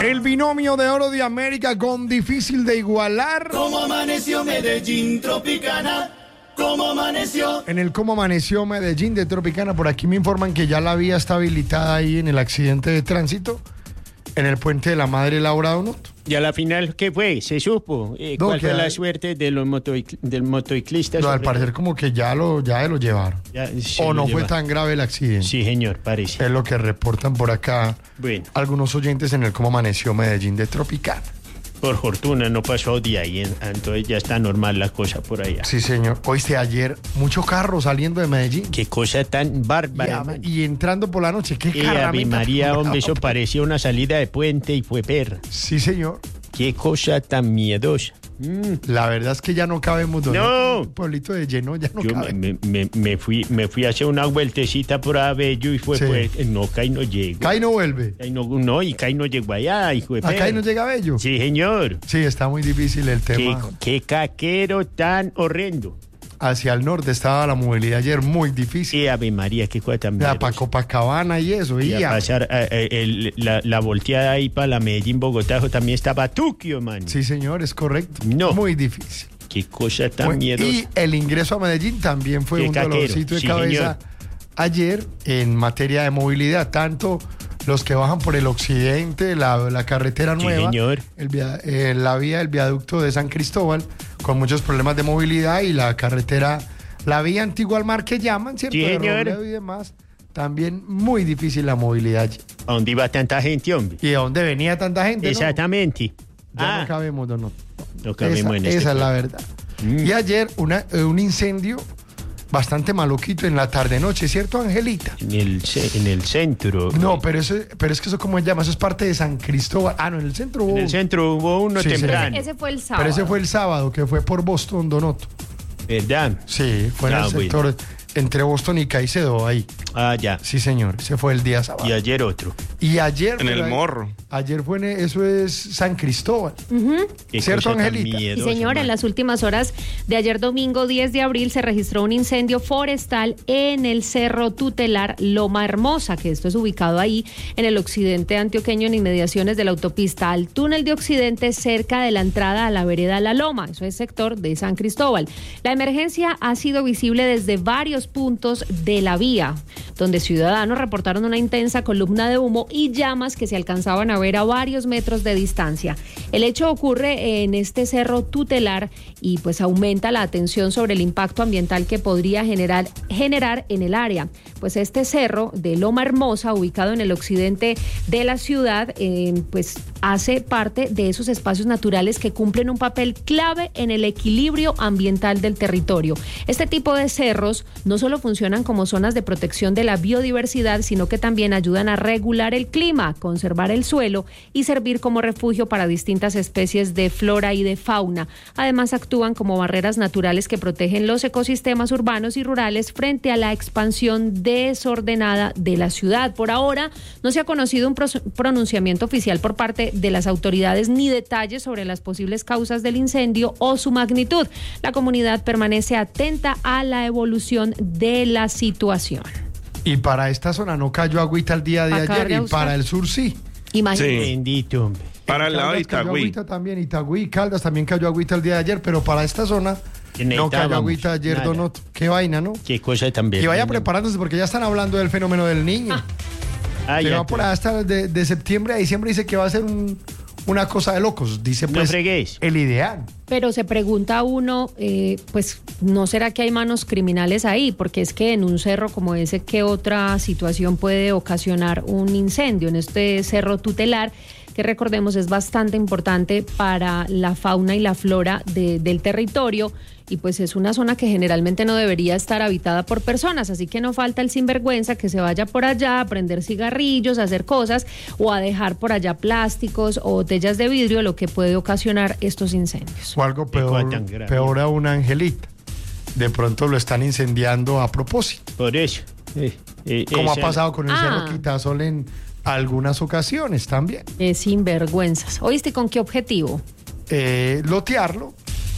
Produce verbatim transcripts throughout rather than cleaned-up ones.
El binomio de oro de América con difícil de igualar. ¿Cómo amaneció Medellín Tropicana? ¿Cómo amaneció? En el Cómo Amaneció Medellín de Tropicana, por aquí me informan que ya la vía está habilitada ahí en el accidente de tránsito, en el puente de la Madre Laura Donoto. ¿Y a la final qué fue? ¿Se supo? Eh, No, ¿Cuál que fue la hay- suerte de los motoic- del motociclista? No, al sobre- parecer como que ya lo, ya lo llevaron. Ya, se O lo no fue lleva. tan grave el accidente. Sí, señor, parece. Es lo que reportan por acá Bueno, algunos oyentes en el Cómo Amaneció Medellín de Tropicana. por fortuna no pasó de ahí, en- entonces ya está normal la cosa por allá. Sí, señor. Oíste, ayer mucho carro saliendo de Medellín. Qué cosa tan Y, bárbara, a- man. y entrando por la noche. Qué Eh, Ave carramenta María, tan hombre, eso brava. parecía una salida de puente y fue perra. Sí, señor. Qué cosa tan miedosa. Mm. La verdad es que ya no cabemos. ¿no? No. Un pueblito de lleno ya no Yo cabe. me, me- me fui me fui a hacer una vueltecita por Abello y fue, Sí. fue no, Cay no llegó. Cay no vuelve. Cay no, no, y Cay no llegó allá, hijo de Acá perra. y no llega Bello. Sí, señor. Sí, está muy difícil el Qué, tema. qué caquero tan horrendo. Hacia el norte estaba la movilidad ayer muy difícil. Sí, Ave María, qué cosa tan Ya miedosa. para Copacabana y eso. Y Y a ya. pasar eh, eh, el- la, la volteada ahí para la Medellín-Bogotá también estaba Tuquio, man. Sí, señor, es correcto. No. Muy difícil. Qué cosa tan Muy- miedosa. y el ingreso a Medellín también fue Qué un caquero. dolorcito de Sí, cabeza ayer en materia de movilidad. Tanto los que bajan por el occidente, la, la carretera Sí, nueva, señor. el via- eh, la vía del viaducto de San Cristóbal, con muchos problemas de movilidad, y la carretera, la vía antigua al mar que llaman, ¿cierto? Sí, De señor. Robledo y demás. También muy difícil la movilidad allí. ¿A dónde iba tanta gente, hombre? ¿Y de dónde venía tanta gente? no? Exactamente. Ya ah, no cabemos, don Otto. no cabemos esa en este esa es la plan. verdad. Mm. Y ayer una, eh, un incendio bastante maluquito en la tarde-noche, ¿cierto, Angelita? En el, ce- en el centro. No, pero, eso, pero es que eso, ¿cómo se llama? Eso es parte de San Cristóbal. Ah, no, en el centro hubo. En el centro hubo uno Sí, sí. temprano. Ese fue el sábado. Pero ese fue el sábado, que fue por Boston, Donoto. ¿Verdad? Sí, fue en Ah, el bueno. sector entre Boston y Caicedo, ahí. Ah, ya. Sí, señor, ese fue el día sábado. Y ayer otro. Y ayer... En fue el la- morro. Ayer fue, en, eso es San Cristóbal. Qué ¿Cierto, cosa tan Angelita? Sí, miedosa, señor, en man. las últimas horas de ayer domingo diez de abril se registró un incendio forestal en el Cerro Tutelar Loma Hermosa, que esto es ubicado ahí en el occidente antioqueño, en inmediaciones de la autopista al túnel de Occidente, cerca de la entrada a la vereda La Loma, eso es sector de San Cristóbal. La emergencia ha sido visible desde varios puntos de la vía, donde ciudadanos reportaron una intensa columna de humo y llamas que se alcanzaban a ver a varios metros de distancia. El hecho ocurre en este cerro tutelar y pues aumenta la atención sobre el impacto ambiental que podría generar, generar en el área. Pues este cerro de Loma Hermosa, ubicado en el occidente de la ciudad, eh, pues hace parte de esos espacios naturales que cumplen un papel clave en el equilibrio ambiental del territorio. Este tipo de cerros no solo funcionan como zonas de protección de la biodiversidad, sino que también ayudan a regular el clima, conservar el suelo y servir como refugio para distintas especies de flora y de fauna. Además, actúan como barreras naturales que protegen los ecosistemas urbanos y rurales frente a la expansión desordenada de la ciudad. Por ahora, no se ha conocido un pros- pronunciamiento oficial por parte de las autoridades ni detalles sobre las posibles causas del incendio o su magnitud. La comunidad permanece atenta a la evolución de la situación. Y para esta zona no cayó agüita el día de Acá ayer, de y Austria. para el sur sí. Imagínense. Sí. Bendito, hombre. Para el lado de Caldas cayó Itagüí. agüita también, Itagüí y Caldas también cayó agüita el día de ayer, pero para esta zona Que no cayó necesitábamos agüita ayer, nada. Donoto. Qué vaina, ¿no? Qué cosa tan Y vaya bella. preparándose porque ya están hablando del fenómeno del niño. Ah, que ya. va por ahí hasta de, de septiembre a diciembre, dice que va a ser un- una cosa de locos. Dice No pues fregues. el ideal. Pero se pregunta uno, eh, pues, ¿no será que hay manos criminales ahí? Porque es que en un cerro como ese, ¿qué otra situación puede ocasionar un incendio? En este cerro tutelar, que recordemos es bastante importante para la fauna y la flora de- del territorio, y pues es una zona que generalmente no debería estar habitada por personas, así que no falta el sinvergüenza que se vaya por allá a prender cigarrillos, a hacer cosas o a dejar por allá plásticos o botellas de vidrio, lo que puede ocasionar estos incendios. O algo Qué cosa peor, tan grave. peor a una Angelita. De pronto lo están incendiando a propósito. Por eso. Eh, eh, Como ha esa- pasado con el Ah. cerro Quitasol en algunas ocasiones también. Eh, sinvergüenzas. ¿Oíste con qué objetivo? Eh, lotearlo,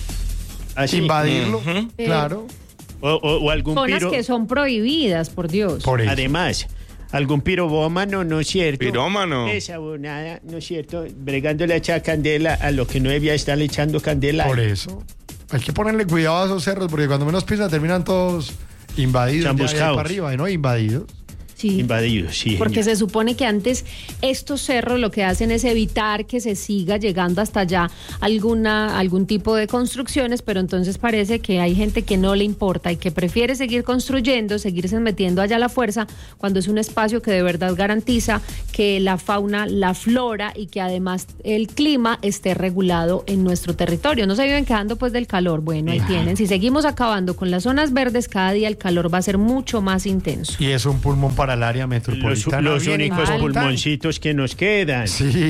Ah, sí. invadirlo, Ujú. claro. O, o- o algún Zonas piro. que son prohibidas, por Dios. Por eso. Además, algún pirobómano, ¿no es cierto? Pirómano. Esa bonada, ¿no es cierto? Bregándole a echar candela a lo que no debía estarle echando candela. Por eso. Hay que ponerle cuidado a esos cerros, porque cuando menos piensan terminan todos invadidos. Ya, ya para arriba, ¿no? Invadidos. Sí. Invadidos, sí. Porque señor. se supone que antes estos cerros lo que hacen es evitar que se siga llegando hasta allá alguna, algún tipo de construcciones, pero entonces parece que hay gente que no le importa y que prefiere seguir construyendo, seguirse metiendo allá a la fuerza, cuando es un espacio que de verdad garantiza que la fauna, la flora y que además el clima esté regulado en nuestro territorio. No se viven quedando pues del calor. Bueno, ahí tienen. Si seguimos acabando con las zonas verdes, cada día el calor va a ser mucho más intenso. Y es un pulmón para el área metropolitana. Los, los únicos mal. pulmoncitos que nos quedan. Sí.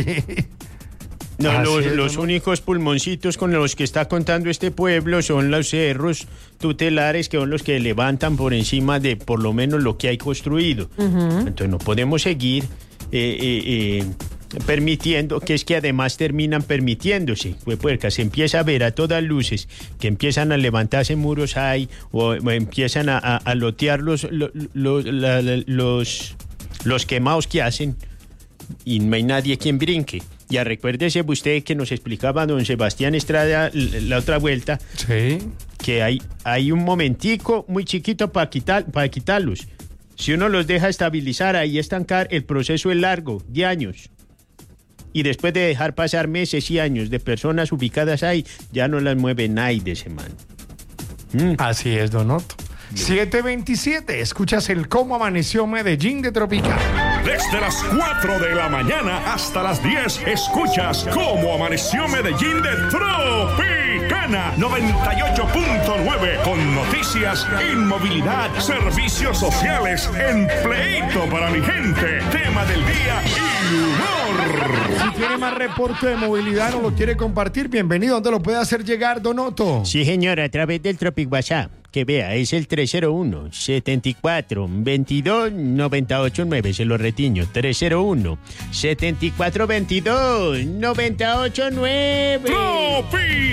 No, Así los, es, los ¿no? únicos pulmoncitos con los que está contando este pueblo son los cerros tutelares, que son los que levantan por encima de por lo menos lo que hay construido. Uh-huh. Entonces no podemos seguir eh, eh, eh, permitiendo, que es que además terminan permitiéndose, pues puerca, se empieza a ver a todas luces que empiezan a levantarse muros ahí o, o empiezan a, a, a lotear los, los, los, la, la, los, los quemados que hacen y no hay nadie quien brinque. Ya recuérdese usted que nos explicaba don Sebastián Estrada la, la otra vuelta, sí, que hay, hay un momentico muy chiquito para quitar, para quitarlos. Si uno los deja estabilizar ahí, estancar, el proceso es largo, de años. Y después de dejar pasar meses y años de personas ubicadas ahí, ya no las mueve nadie, semana. Mm. Así es, Donoto. siete veintisiete, escuchas el Cómo Amaneció Medellín de Tropicana. Desde las cuatro de la mañana hasta las diez, escuchas Cómo Amaneció Medellín de Tropicana noventa y ocho punto nueve, con noticias, inmovilidad, servicios sociales, empleito para mi gente, tema del día y humor. Si tiene más reporte de movilidad o lo quiere compartir, bienvenido. ¿Dónde lo puede hacer llegar, Donoto? Sí, señor, a través del Tropic WhatsApp. Que vea, es el tres cero uno, setenta y cuatro, veintidós, noventa y ocho nueve, se lo retiño, tres cero uno, setenta y cuatro, veintidós, noventa y ocho nueve. Tropic